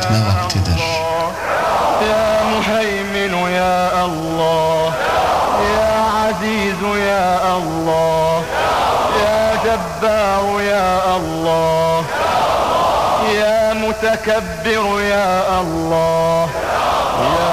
رحمة واقتدر. يا مهيمن يا الله، يا عزيز يا الله، يا جبار يا الله، يا متكبر يا الله.